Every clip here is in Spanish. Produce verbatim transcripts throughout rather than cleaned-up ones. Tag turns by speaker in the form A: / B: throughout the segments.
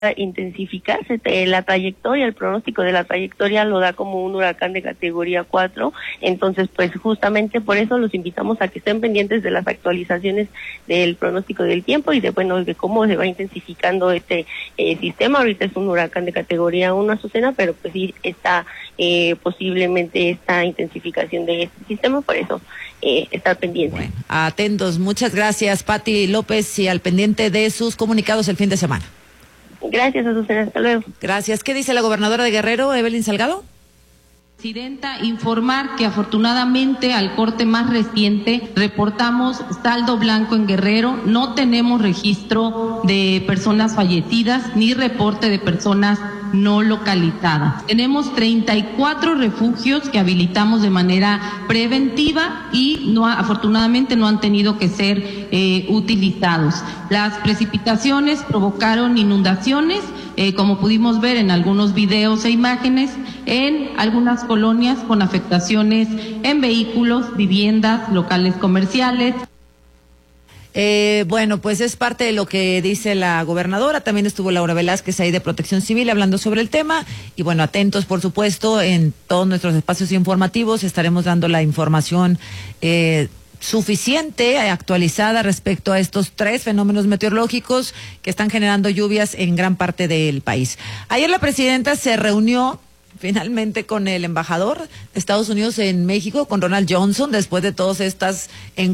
A: intensificarse. La trayectoria, el pronóstico de la trayectoria lo da como un huracán de categoría cuatro, entonces pues justamente por eso los invitamos a que estén pendientes de las actualizaciones del pronóstico del tiempo y de bueno de cómo se va intensificando este eh, sistema. Ahorita es un huracán de categoría uno, Azucena, pero pues sí está eh, posiblemente esta intensificación de este sistema, por eso eh, estar pendientes.
B: Bueno, atentos, muchas gracias Pati López, y al pendiente de sus comunicados el fin de semana.
A: Gracias, Azucena, hasta luego.
B: Gracias. ¿Qué dice la gobernadora de Guerrero, Evelyn Salgado?
C: Presidenta, informar que afortunadamente al corte más reciente reportamos saldo blanco en Guerrero, no tenemos registro de personas fallecidas ni reporte de personas no localizadas. Tenemos treinta y cuatro refugios que habilitamos de manera preventiva y no, afortunadamente no han tenido que ser eh, utilizados. Las precipitaciones provocaron inundaciones, eh, como pudimos ver en algunos videos e imágenes, en algunas colonias con afectaciones en vehículos, viviendas, locales comerciales.
B: Eh, bueno, pues es parte de lo que dice la gobernadora. También estuvo Laura Velázquez ahí de Protección Civil hablando sobre el tema. Y bueno, atentos, por supuesto, en todos nuestros espacios informativos estaremos dando la información eh, suficiente, actualizada respecto a estos tres fenómenos meteorológicos que están generando lluvias en gran parte del país. Ayer la presidenta se reunió finalmente con el embajador de Estados Unidos en México, con Ronald Johnson, después de todos estos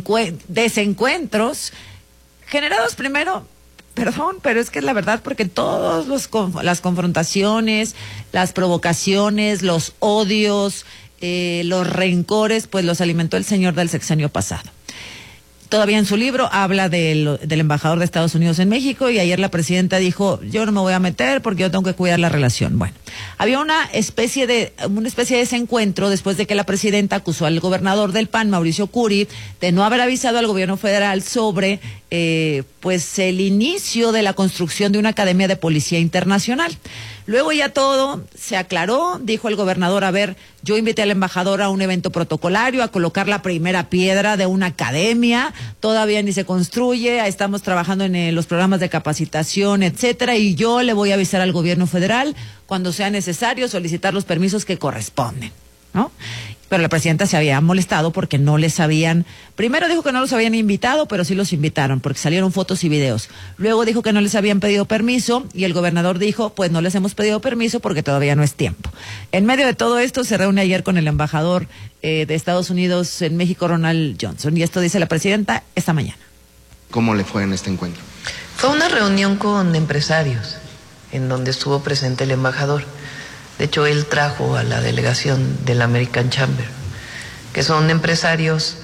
B: desencuentros generados primero, perdón, pero es que es la verdad, porque todos los las confrontaciones, las provocaciones, los odios, eh, los rencores, pues los alimentó el señor del sexenio pasado. Todavía en su libro habla del, del embajador de Estados Unidos en México, y ayer la presidenta dijo, yo no me voy a meter porque yo tengo que cuidar la relación. Bueno, había una especie de una especie de desencuentro después de que la presidenta acusó al gobernador del P A N, Mauricio Curi, de no haber avisado al gobierno federal sobre eh, pues el inicio de la construcción de una academia de policía internacional. Luego ya todo se aclaró, dijo el gobernador, a ver, yo invité al embajador a un evento protocolario, a colocar la primera piedra de una academia, todavía ni se construye, estamos trabajando en eh, los programas de capacitación, etcétera, y yo le voy a avisar al gobierno federal cuando sea necesario solicitar los permisos que corresponden, ¿no? Pero la presidenta se había molestado porque no les habían, primero dijo que no los habían invitado, pero sí los invitaron porque salieron fotos y videos. Luego dijo que no les habían pedido permiso y el gobernador dijo, pues no les hemos pedido permiso porque todavía no es tiempo. En medio de todo esto se reúne ayer con el embajador eh, de Estados Unidos en México, Ronald Johnson, y esto dice la presidenta esta mañana.
D: ¿Cómo le fue en este encuentro?
E: Fue una reunión con empresarios en donde estuvo presente el embajador. De hecho, él trajo a la delegación del American Chamber, que son empresarios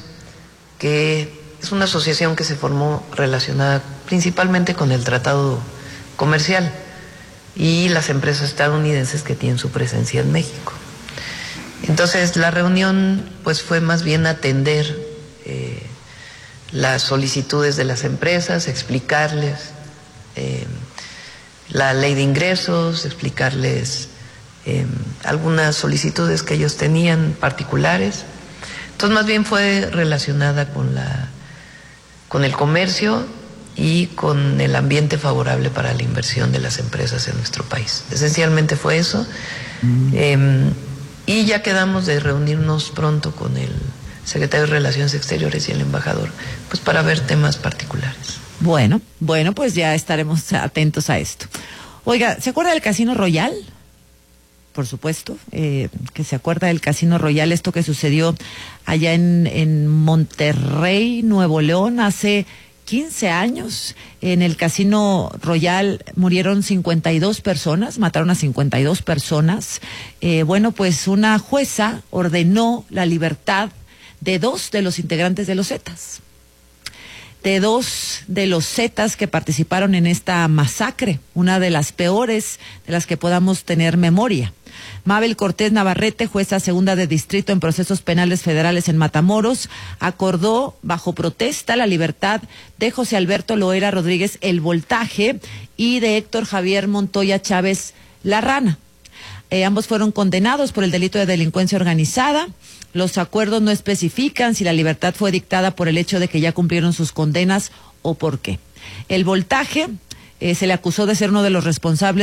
E: que es una asociación que se formó relacionada principalmente con el tratado comercial y las empresas estadounidenses que tienen su presencia en México. Entonces, la reunión pues fue más bien atender eh, las solicitudes de las empresas, explicarles eh, la ley de ingresos, explicarles Eh, algunas solicitudes que ellos tenían particulares. Entonces más bien fue relacionada con la con el comercio y con el ambiente favorable para la inversión de las empresas en nuestro país. Esencialmente fue eso. Mm. Eh, y ya quedamos de reunirnos pronto con el secretario de Relaciones Exteriores y el embajador, pues para ver temas particulares.
B: Bueno, bueno, pues ya estaremos atentos a esto. Oiga, ¿se acuerda del Casino Royal? Por supuesto, eh, que se acuerda del Casino Royal, esto que sucedió allá en, en Monterrey, Nuevo León, hace quince años. En el Casino Royal murieron cincuenta y dos personas, mataron a cincuenta y dos personas. Eh, bueno, pues una jueza ordenó la libertad de dos de los integrantes de los Zetas. De dos de los Zetas que participaron en esta masacre, una de las peores de las que podamos tener memoria. Mabel Cortés Navarrete, jueza segunda de distrito en procesos penales federales en Matamoros, acordó bajo protesta la libertad de José Alberto Loera Rodríguez El Voltaje y de Héctor Javier Montoya Chávez La Rana. Eh, ambos fueron condenados por el delito de delincuencia organizada. Los acuerdos no especifican si la libertad fue dictada por el hecho de que ya cumplieron sus condenas o por qué. El Voltaje Eh, se le acusó de ser uno de los responsables